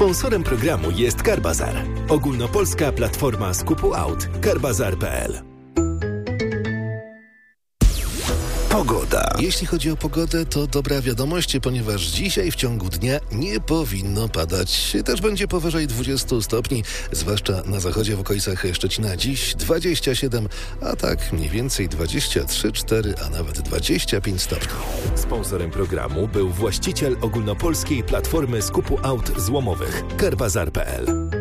Sponsorem programu jest Carbazar. Ogólnopolska platforma skupu aut. Carbazar.pl. Pogoda. Jeśli chodzi o pogodę, to dobra wiadomość, ponieważ dzisiaj w ciągu dnia nie powinno padać. Też będzie powyżej 20 stopni, zwłaszcza na zachodzie w okolicach Szczecina. Dziś 27, a tak mniej więcej 23, 4, a nawet 25 stopni. Sponsorem programu był właściciel ogólnopolskiej platformy skupu aut złomowych Carbazar.pl.